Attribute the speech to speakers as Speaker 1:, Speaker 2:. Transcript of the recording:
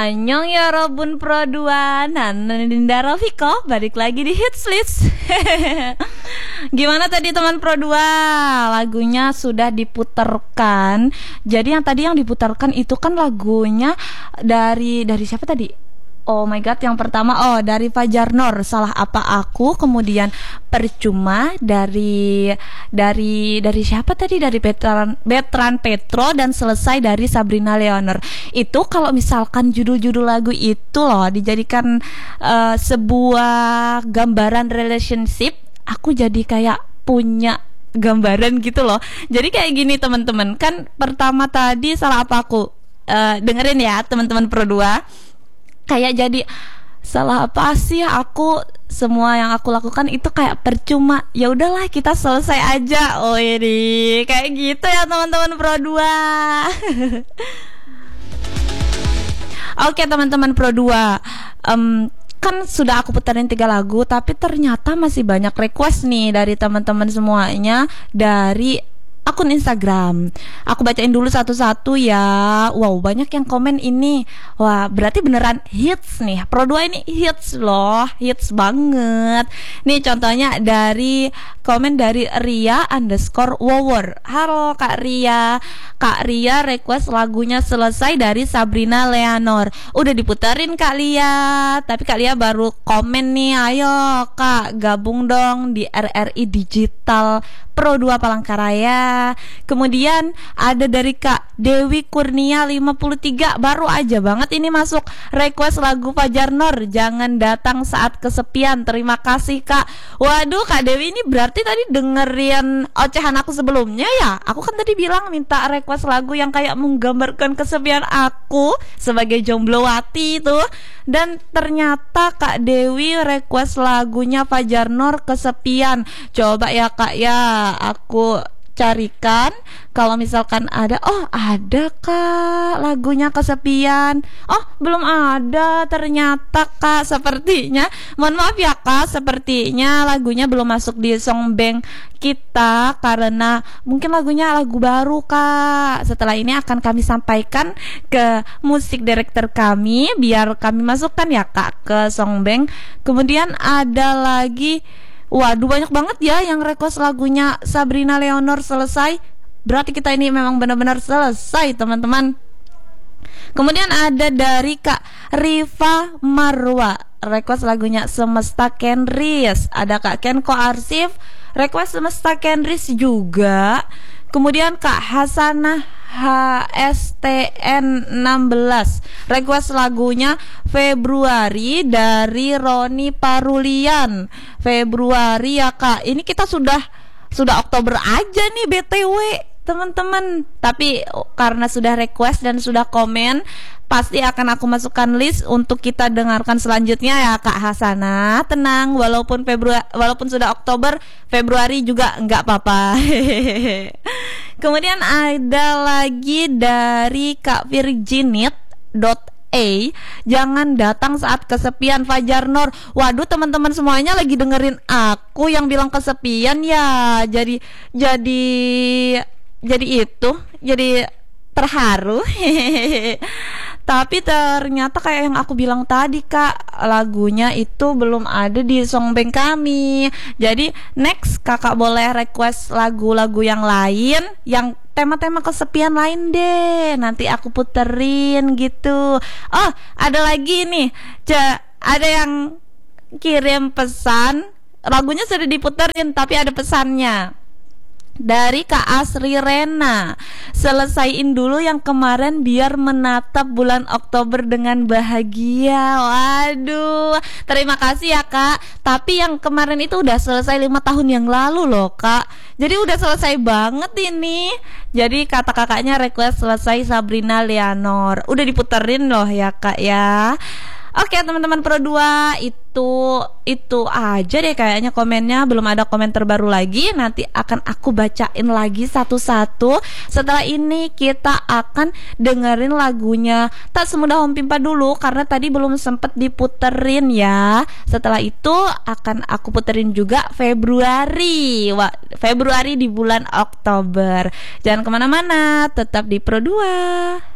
Speaker 1: Annyeong ya Robun Pro 2. Dinda Rafiko balik lagi di Hits List. Gimana tadi teman Pro 2? Lagunya sudah diputarkan. Jadi yang tadi yang diputarkan itu kan lagunya dari siapa tadi? Oh my god, yang pertama dari Fajar Nur, Salah Apa Aku. Kemudian Percuma dari siapa tadi? Dari Betran Petro, dan Selesai dari Sabrina Leonor. Itu kalau misalkan judul-judul lagu itu loh dijadikan sebuah gambaran relationship, aku jadi kayak punya gambaran gitu loh. Jadi kayak gini teman-teman, kan pertama tadi Salah Apa Aku, dengerin ya teman-teman Pro 2. Kayak jadi salah apa sih aku, semua yang aku lakukan itu kayak percuma. Ya udahlah kita selesai aja. Oh ini kayak gitu ya teman-teman Pro 2. Oke teman-teman Pro 2, kan sudah aku putarin 3 lagu, tapi ternyata masih banyak request nih dari teman-teman semuanya dari akun Instagram. Aku bacain dulu satu-satu ya. Wow, banyak yang komen ini. Wah, berarti beneran hits nih. Pro 2 ini hits loh, hits banget. Nih contohnya dari komen dari Ria_Wower. Halo Kak Ria. Kak Ria request lagunya Selesai dari Sabrina Leonor. Udah diputerin Kak Lia, tapi Kak Lia baru komen nih. Ayo Kak, gabung dong di RRI Digital Pro 2 Palangkaraya. Kemudian ada dari Kak Dewi Kurnia 53, baru aja banget ini masuk request lagu Fajar Nur, Jangan Datang Saat Kesepian. Terima kasih Kak. Waduh Kak Dewi ini berarti tadi dengerin ocehan aku sebelumnya ya. Aku kan tadi bilang minta request lagu yang kayak menggambarkan kesepian aku sebagai jomblowati itu. Dan ternyata Kak Dewi request lagunya Fajar Nur, Kesepian. Coba ya Kak ya, aku carikan kalau misalkan ada. Oh ada Kak, lagunya Kesepian. Oh belum ada ternyata Kak, sepertinya. Mohon maaf ya Kak, sepertinya lagunya belum masuk di songbank kita karena mungkin lagunya lagu baru Kak. Setelah ini akan kami sampaikan ke musik director kami biar kami masukkan ya Kak ke songbank. Kemudian ada lagi, waduh banyak banget ya yang request lagunya Sabrina Leonor, Selesai. Berarti kita ini memang benar-benar selesai teman-teman. Kemudian ada dari Kak Riva Marwa, request lagunya Semesta Kenris. Ada Kak Kenko Arsif, request Semesta Kenris juga. Kemudian Kak Hasanah HSTN 16, request lagunya Februari dari Roni Parulian. Februari ya Kak. Ini kita sudah Oktober aja nih BTW teman-teman. Tapi karena sudah request dan sudah komen, pasti akan aku masukkan list untuk kita dengarkan selanjutnya ya Kak Hasanah. Tenang, walaupun sudah Oktober, Februari juga nggak apa-apa. Kemudian ada lagi dari Kak Virginit.a, Jangan Datang Saat Kesepian, Fajar Nur. Waduh teman-teman semuanya lagi dengerin aku yang bilang kesepian ya. Jadi terharu. Tapi ternyata kayak yang aku bilang tadi Kak, lagunya itu belum ada di songbank kami. Jadi next kakak boleh request lagu-lagu yang lain, yang tema-tema kesepian lain deh, nanti aku puterin gitu. Oh ada lagi nih, ada yang kirim pesan, lagunya sudah diputerin tapi ada pesannya dari Kak Asri Rena. Selesaiin dulu yang kemarin biar menatap bulan Oktober dengan bahagia. Waduh, terima kasih ya Kak. Tapi yang kemarin itu udah selesai 5 tahun yang lalu loh Kak. Jadi udah selesai banget ini. Jadi kata kakaknya request Selesai Sabrina Leonor. Udah diputerin loh ya Kak ya. Oke teman-teman Pro 2, itu aja deh kayaknya komennya. Belum ada komen terbaru lagi. Nanti akan aku bacain lagi satu-satu. Setelah ini kita akan dengerin lagunya Tak Semudah Om Pimpa dulu, karena tadi belum sempet diputerin ya. Setelah itu akan aku puterin juga Februari. Februari di bulan Oktober. Jangan kemana-mana, tetap di Pro 2.